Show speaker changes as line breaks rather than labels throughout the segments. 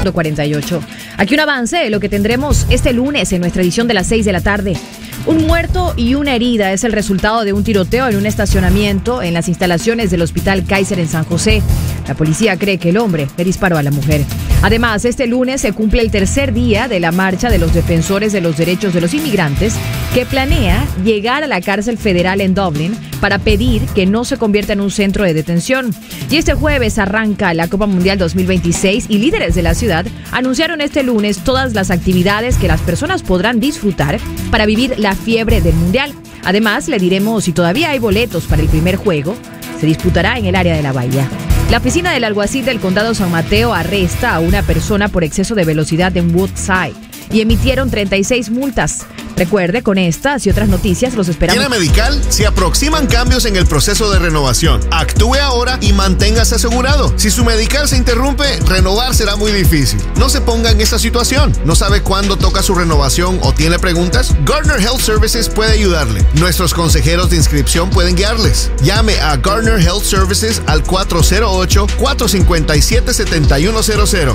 48. Aquí un avance de lo que tendremos este lunes en nuestra edición de las 6 de la tarde. Un muerto y una herida es el resultado de un tiroteo en un estacionamiento en las instalaciones del Hospital Kaiser en San José. La policía cree que el hombre le disparó a la mujer. Además, este lunes se cumple el tercer día de la marcha de los defensores de los derechos de los inmigrantes, que planea llegar a la cárcel federal en Dublín para pedir que no se convierta en un centro de detención. Y este jueves arranca la Copa Mundial 2026 y líderes de la ciudad anunciaron este lunes todas las actividades que las personas podrán disfrutar para vivir la fiebre del Mundial. Además, le diremos si todavía hay boletos para el primer juego. Se disputará en el área de la Bahía. La oficina del alguacil del condado San Mateo arresta a una persona por exceso de velocidad en Woodside y emitieron 36 multas. Recuerde, con estas y otras noticias los esperamos.
¿Tiene Medical? Se aproximan cambios en el proceso de renovación. Actúe ahora y manténgase asegurado. Si su Medical se interrumpe, renovar será muy difícil. No se ponga en esa situación. ¿No sabe cuándo toca su renovación o tiene preguntas? Gardner Health Services puede ayudarle. Nuestros consejeros de inscripción pueden guiarles. Llame a Gardner Health Services al 408-457-7100.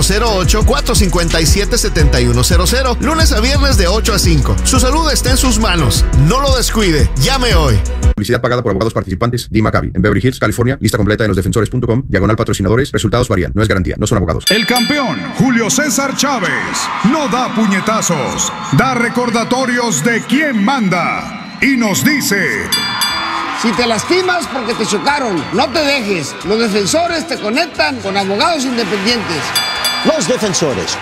408-457-7100. Lunes a viernes de 8 a 5. Su salud está en sus manos. No lo descuide. Llame hoy.
Publicidad pagada por abogados participantes. Dee Maccabi. En Beverly Hills, California. Lista completa en losdefensores.com. /patrocinadores. Resultados varían. No es garantía. No son abogados.
El campeón, Julio César Chávez, no da puñetazos. Da recordatorios de quién manda. Y nos dice:
si te lastimas porque te chocaron, no te dejes. Los defensores te conectan con abogados independientes.
Los Defensores,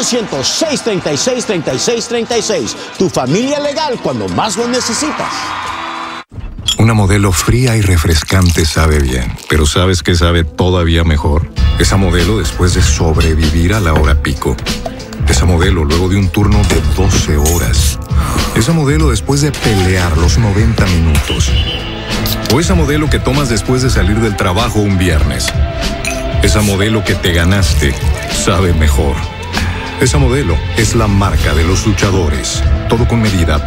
1-800-636-3636. Tu familia legal cuando más lo necesitas.
Una Modelo fría y refrescante sabe bien, pero ¿sabes qué sabe todavía mejor? Esa Modelo después de sobrevivir a la hora pico. Esa Modelo luego de un turno de 12 horas. Esa Modelo después de pelear los 90 minutos. O esa Modelo que tomas después de salir del trabajo un viernes. Esa Modelo que te ganaste sabe mejor. Esa Modelo es la marca de los luchadores. Todo con medida.